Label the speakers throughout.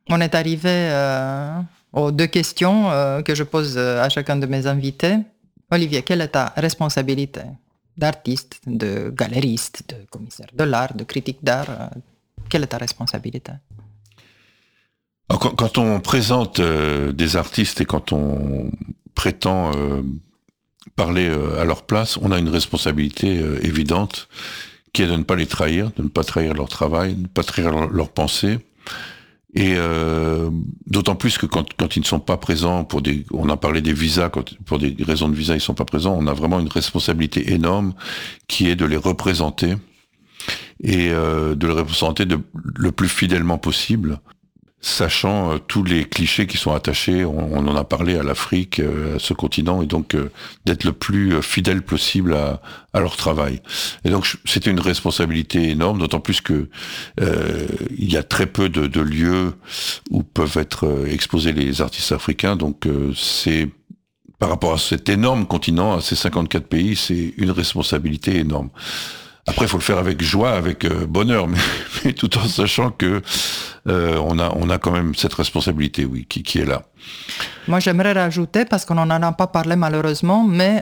Speaker 1: On est arrivé aux deux questions que je pose à chacun de mes invités. Olivier, quelle est ta responsabilité d'artiste, de galériste, de commissaire de l'art, de critique d'art? Quelle est ta responsabilité?
Speaker 2: Alors, quand on présente des artistes et quand on prétend parler à leur place, on a une responsabilité évidente qui est de ne pas les trahir, de ne pas trahir leur travail, de ne pas trahir leur pensée. Et d'autant plus que quand ils ne sont pas présents on a parlé des visas, pour des raisons de visa ils ne sont pas présents, on a vraiment une responsabilité énorme qui est de les représenter et de les représenter le plus fidèlement possible, sachant tous les clichés qui sont attachés, on en a parlé à l'Afrique, à ce continent, et donc d'être le plus fidèle possible à leur travail. Et donc c'était une responsabilité énorme, d'autant plus que il y a très peu de lieux où peuvent être exposés les artistes africains, donc c'est par rapport à cet énorme continent, à ces 54 pays, c'est une responsabilité énorme. Après, il faut le faire avec joie, avec bonheur, mais tout en sachant que on a quand même cette responsabilité, oui, qui est là.
Speaker 1: Moi, j'aimerais rajouter, parce qu'on n'en a pas parlé malheureusement, mais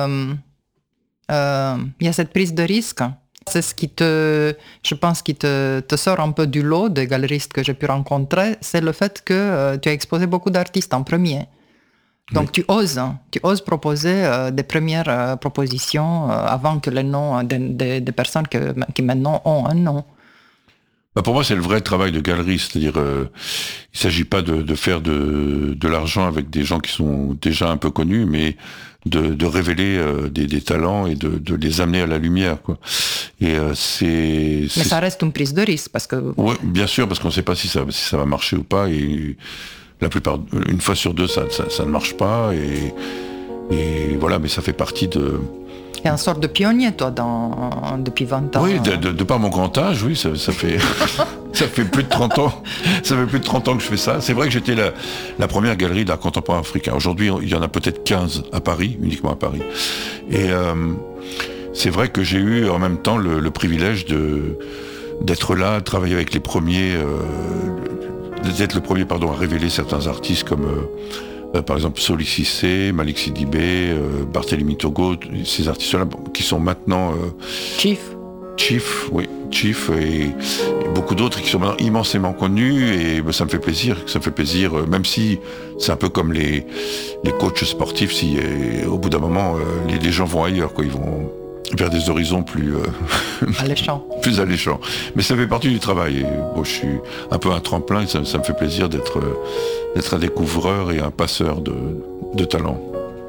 Speaker 1: il y a cette prise de risque. C'est ce qui je pense, qui te sort un peu du lot des galeristes que j'ai pu rencontrer, c'est le fait que tu as exposé beaucoup d'artistes en premier. Donc oui. tu oses proposer des premières propositions avant que les noms des personnes qui maintenant ont un nom.
Speaker 2: Bah pour moi, c'est le vrai travail de galeriste, c'est-à-dire il s'agit pas de faire de l'argent avec des gens qui sont déjà un peu connus, mais de révéler des talents et de les amener à la lumière, quoi. Et
Speaker 1: Mais ça reste une prise de risque, parce que...
Speaker 2: Oui, bien sûr, parce qu'on ne sait pas si ça va marcher ou pas, et une fois sur deux, ça ne marche pas, et voilà, mais ça fait partie de...
Speaker 1: Tu es une sorte de pionnier, toi, depuis 20 ans.
Speaker 2: Oui, de par mon grand âge, oui, ça fait ça fait plus de 30 ans. Ça fait plus de 30 ans que je fais ça. C'est vrai que j'étais la première galerie d'art contemporain africain. Aujourd'hui, il y en a peut-être 15 à Paris, uniquement à Paris. Et c'est vrai que j'ai eu en même temps le privilège d'être là, de travailler avec les premiers, d'être le premier, à révéler certains artistes comme... par exemple Soli Cissé, Malik Sidibé, Barthélemy Togo, ces artistes-là qui sont maintenant... Chief, et beaucoup d'autres qui sont maintenant immensément connus, et ça me fait plaisir, même si c'est un peu comme les coachs sportifs, si au bout d'un moment les gens vont ailleurs, quoi, ils vont vers des horizons plus alléchants. Mais ça fait partie du travail, et bon, je suis un peu un tremplin, et ça me fait plaisir d'être un découvreur et un passeur de talent.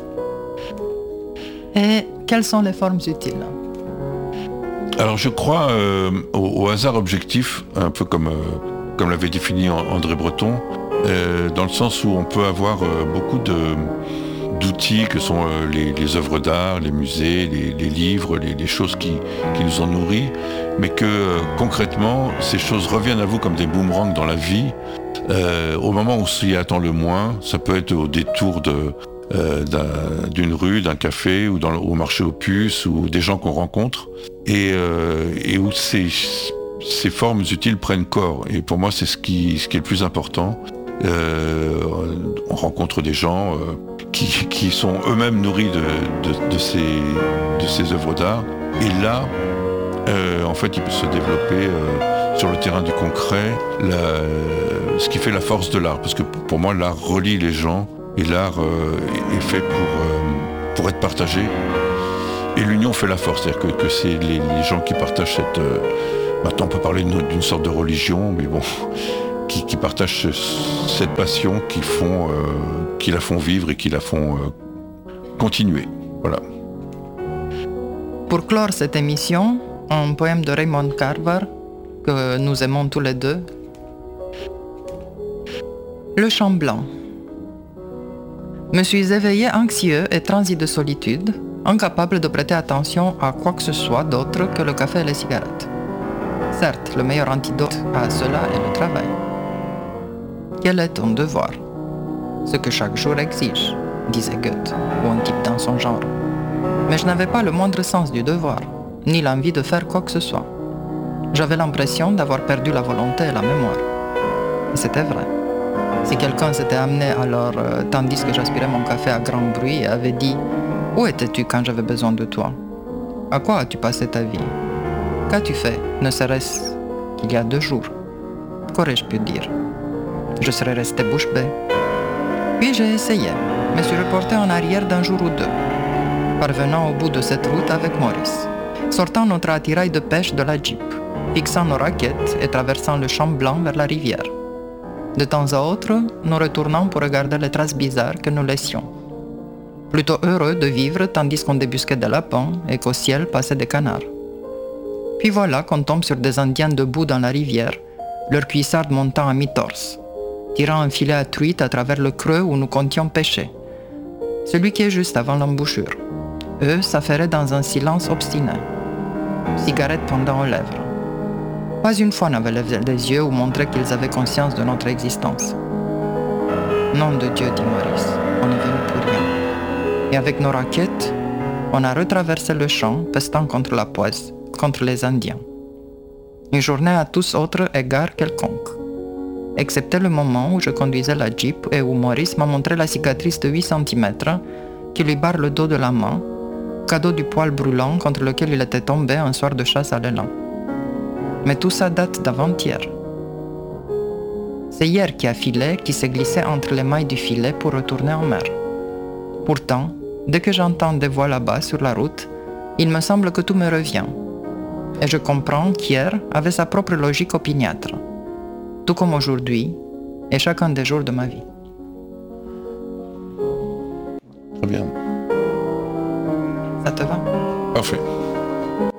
Speaker 1: Et quelles sont les formes utiles ?
Speaker 2: Alors je crois au hasard objectif, un peu comme l'avait défini André Breton, dans le sens où on peut avoir beaucoup d'outils que sont les œuvres d'art, les musées, les livres, les choses qui nous ont nourris, mais que concrètement, ces choses reviennent à vous comme des boomerangs dans la vie, au moment où on s'y attend le moins. Ça peut être au détour d'une rue, d'un café, ou au marché aux puces, ou des gens qu'on rencontre, et où ces formes utiles prennent corps. Et pour moi, c'est ce qui est le plus important. On rencontre des gens qui sont eux-mêmes nourris de ces œuvres d'art. Et là, en fait, il peut se développer sur le terrain du concret, ce qui fait la force de l'art. Parce que pour moi, l'art relie les gens, et l'art est fait pour être partagé. Et l'union fait la force, c'est-à-dire que c'est les gens qui partagent cette... maintenant, on peut parler d'une sorte de religion, mais bon... Qui partagent cette passion, qui la font vivre et qui la font continuer. Voilà.
Speaker 1: Pour clore cette émission, un poème de Raymond Carver, que nous aimons tous les deux. Le champ blanc. Me suis éveillé anxieux et transi de solitude, incapable de prêter attention à quoi que ce soit d'autre que le café et les cigarettes. Certes, le meilleur antidote à cela est le travail. Quel est ton devoir ? Ce que chaque jour exige, disait Goethe, ou un type dans son genre. Mais je n'avais pas le moindre sens du devoir, ni l'envie de faire quoi que ce soit. J'avais l'impression d'avoir perdu la volonté et la mémoire. Et c'était vrai. Si quelqu'un s'était amené alors, tandis que j'aspirais mon café à grand bruit, et avait dit « Où étais-tu quand j'avais besoin de toi? À quoi as-tu passé ta vie? Qu'as-tu fait, ne serait-ce qu'il y a 2 jours ?» Qu'aurais-je pu dire? Je serais resté bouche bée. Puis j'ai essayé, me suis reporté en arrière d'un jour ou 2, parvenant au bout de cette route avec Maurice, sortant notre attirail de pêche de la Jeep, fixant nos raquettes et traversant le champ blanc vers la rivière. De temps à autre, nous retournons pour regarder les traces bizarres que nous laissions. Plutôt heureux de vivre tandis qu'on débusquait des lapins et qu'au ciel passaient des canards. Puis voilà qu'on tombe sur des Indiens debout dans la rivière, leur cuissarde montant à mi-torse, tirant un filet à truite à travers le creux où nous comptions pêcher, celui qui est juste avant l'embouchure. Eux s'affairaient dans un silence obstiné, cigarette pendant aux lèvres. Pas une fois n'avaient levé les yeux ou montré qu'ils avaient conscience de notre existence. Nom de Dieu, dit Maurice, on est venu pour rien. Et avec nos raquettes, on a retraversé le champ, pestant contre la poisse, contre les Indiens. Une journée à tous autres égards quelconques, excepté le moment où je conduisais la Jeep et où Maurice m'a montré la cicatrice de 8 cm qui lui barre le dos de la main, cadeau du poil brûlant contre lequel il était tombé un soir de chasse à l'élan. Mais tout ça date d'avant-hier. C'est hier qu'il y a filet qui s'est glissé entre les mailles du filet pour retourner en mer. Pourtant, dès que j'entends des voix là-bas sur la route, il me semble que tout me revient. Et je comprends qu'hier avait sa propre logique opiniâtre, tout comme aujourd'hui et chacun des jours de ma vie.
Speaker 2: Très bien.
Speaker 1: Ça te va?
Speaker 2: Parfait.